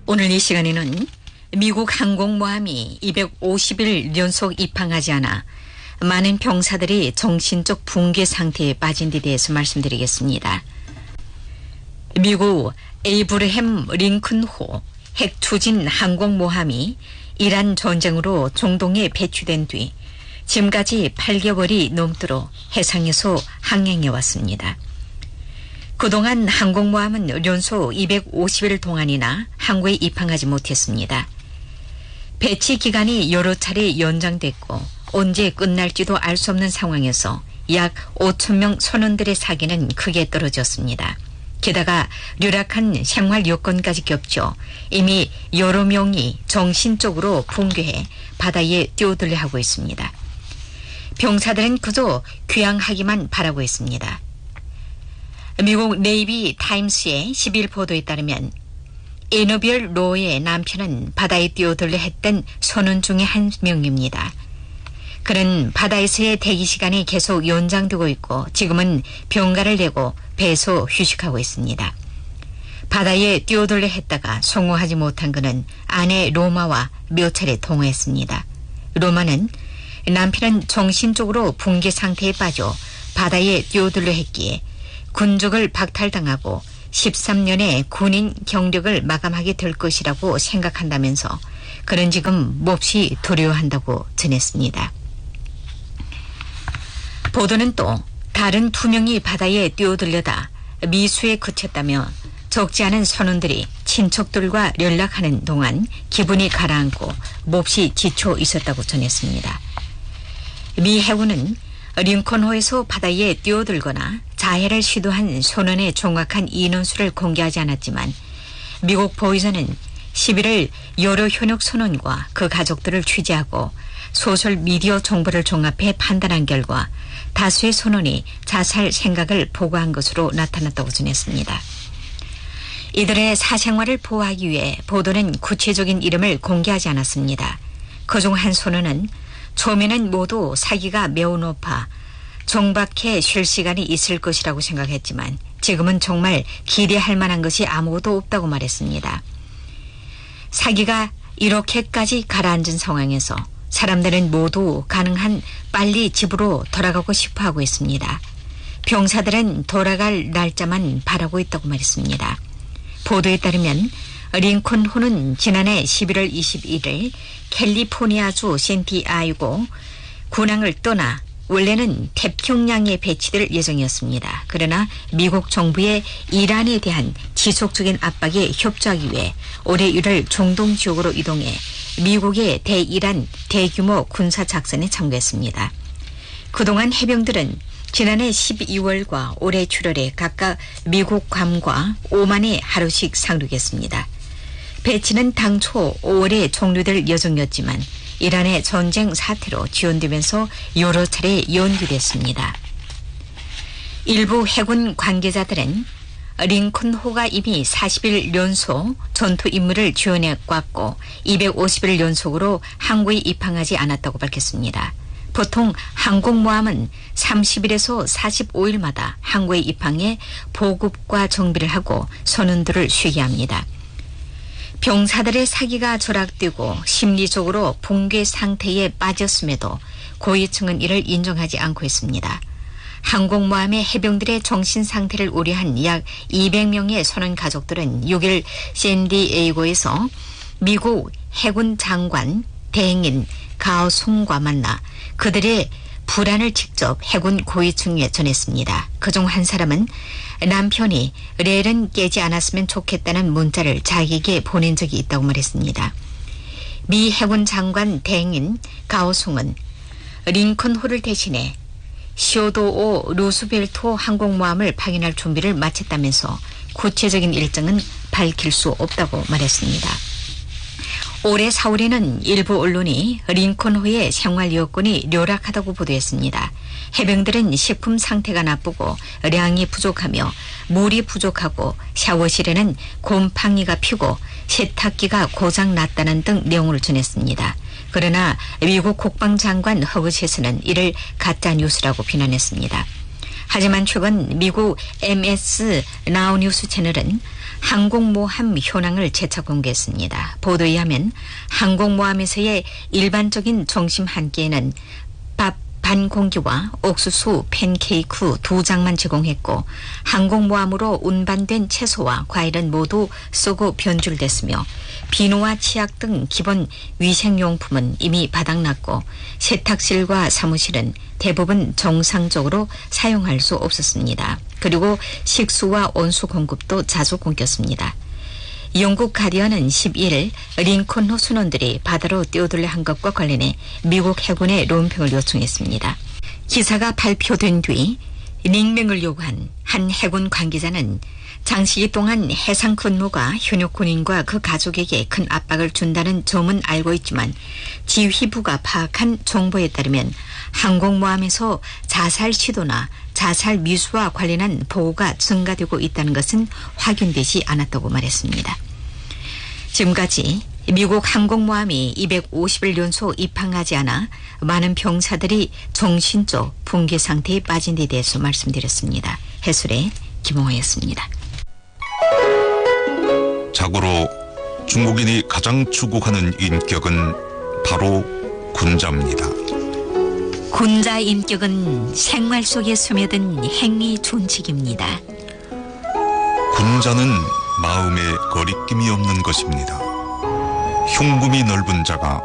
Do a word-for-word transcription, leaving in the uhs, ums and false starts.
오늘 이 시간에는 미국 항공모함이 이백오십 일 연속 입항하지 않아 많은 병사들이 정신적 붕괴 상태에 빠진 데 대해서 말씀드리겠습니다. 미국 에이브러햄 링컨호 핵추진 항공모함이 이란 전쟁으로 중동에 배치된 뒤 지금까지 팔 개월이 넘도록 해상에서 항행해 왔습니다. 그동안 항공모함은 연속 이백오십 일 동안이나 항구에 입항하지 못했습니다. 배치 기간이 여러 차례 연장됐고 언제 끝날지도 알 수 없는 상황에서 약 오천 명 선원들의 사기는 크게 떨어졌습니다. 게다가 류락한 생활 여건까지 겹쳐 이미 여러 명이 정신적으로 붕괴해 바다에 뛰어들려 하고 있습니다. 병사들은 그저 귀향하기만 바라고 있습니다. 미국 네이비 타임스의 십 일 보도에 따르면 에너비얼 로의 남편은 바다에 뛰어들려 했던 선원 중에 한 명입니다. 그는 바다에서의 대기 시간이 계속 연장되고 있고 지금은 병가를 내고 배에서 휴식하고 있습니다. 바다에 뛰어들려 했다가 성공하지 못한 그는 아내 로마와 몇 차례 통화했습니다. 로마는 남편은 정신적으로 붕괴 상태에 빠져 바다에 뛰어들려 했기에 군적을 박탈당하고 십삼 년의 군인 경력을 마감하게 될 것이라고 생각한다면서 그는 지금 몹시 두려워한다고 전했습니다. 보도는 또 다른 두 명이 바다에 뛰어들려다 미수에 그쳤다며 적지 않은 선원들이 친척들과 연락하는 동안 기분이 가라앉고 몹시 지쳐 있었다고 전했습니다. 미 해군은 링컨호에서 바다에 뛰어들거나 자해를 시도한 선원의 정확한 인원수를 공개하지 않았지만 미국 보위선은 십일 일 여러 현역 선원과 그 가족들을 취재하고 소셜 미디어 정보를 종합해 판단한 결과 다수의 선원이 자살 생각을 보고한 것으로 나타났다고 전했습니다. 이들의 사생활을 보호하기 위해 보도는 구체적인 이름을 공개하지 않았습니다. 그중 한 선원은 처음에는 모두 사기가 매우 높아 정박해 쉴 시간이 있을 것이라고 생각했지만 지금은 정말 기대할 만한 것이 아무것도 없다고 말했습니다. 사기가 이렇게까지 가라앉은 상황에서 사람들은 모두 가능한 빨리 집으로 돌아가고 싶어 하고 있습니다. 병사들은 돌아갈 날짜만 바라고 있다고 말했습니다. 보도에 따르면 링컨호는 지난해 십일월 이십일일 캘리포니아주 샌디에이고 군항을 떠나 원래는 태평양에 배치될 예정이었습니다. 그러나 미국 정부의 이란에 대한 지속적인 압박에 협조하기 위해 올해 일월 중동 지역으로 이동해 미국의 대이란 대규모 군사작전에 참가했습니다. 그동안 해병들은 지난해 십이월과 올해 칠월에 각각 미국 괌과 오만에 하루씩 상륙했습니다. 배치는 당초 오월에 종료될 예정이었지만 이란의 전쟁 사태로 지연되면서 여러 차례 연기됐습니다. 일부 해군 관계자들은 링컨호가 이미 사십 일 연속 전투 임무를 지원해왔고 이백오십 일 연속으로 항구에 입항하지 않았다고 밝혔습니다. 보통 항공모함은 삼십 일에서 사십오 일마다 항구에 입항해 보급과 정비를 하고 선원들을 쉬게 합니다. 병사들의 사기가 조락되고 심리적으로 붕괴 상태에 빠졌음에도 고위층은 이를 인정하지 않고 있습니다. 항공모함의 해병들의 정신 상태를 우려한 약 이백 명의 선원 가족들은 육 일 샌디에이고에서 미국 해군 장관 대행인 가오송과 만나 그들의 불안을 직접 해군 고위층에 전했습니다. 그중 한 사람은 남편이 렐은 깨지 않았으면 좋겠다는 문자를 자기에게 보낸 적이 있다고 말했습니다. 미 해군 장관 대행인 가오송은 링컨호를 대신해 시오도오 루스벨트 항공모함을 파견할 준비를 마쳤다면서 구체적인 일정은 밝힐 수 없다고 말했습니다. 올해 사월에는 일부 언론이 링컨호의 생활 여건이 료락하다고 보도했습니다. 해병들은 식품 상태가 나쁘고 량이 부족하며 물이 부족하고 샤워실에는 곰팡이가 피고 세탁기가 고장 났다는 등 내용을 전했습니다. 그러나 미국 국방장관 허그셋은 이를 가짜 뉴스라고 비난했습니다. 하지만 최근 미국 엠에스 나우뉴스 채널은 항공모함 현황을 재차 공개했습니다. 보도에 의하면 항공모함에서의 일반적인 점심 한 끼에는 밥 반 공기와 옥수수, 팬케이크 두 장만 제공했고 항공모함으로 운반된 채소와 과일은 모두 쏘고 변줄됐으며 비누와 치약 등 기본 위생용품은 이미 바닥났고 세탁실과 사무실은 대부분 정상적으로 사용할 수 없었습니다. 그리고 식수와 온수 공급도 자주 끊겼습니다. 영국 가디언은 십일 일 링컨호 순원들이 바다로 뛰어들려 한 것과 관련해 미국 해군에 논평을 요청했습니다. 기사가 발표된 뒤 익명을 요구한 한 해군 관계자는 장시기 동안 해상 근무가 현역 군인과 그 가족에게 큰 압박을 준다는 점은 알고 있지만 지휘부가 파악한 정보에 따르면 항공모함에서 자살 시도나 자살 미수와 관련한 보고가 증가되고 있다는 것은 확인되지 않았다고 말했습니다. 지금까지 미국 항공모함이 이백오십 일 연속 입항하지 않아 많은 병사들이 정신적 붕괴 상태에 빠진 데 대해서 말씀드렸습니다. 해설의 김홍호였습니다. 자고로 중국인이 가장 추구하는 인격은 바로 군자입니다. 군자 인격은 생활 속에 스며든 행위 존칙입니다. 군자는 마음에 거리낌이 없는 것입니다. 흉금이 넓은 자가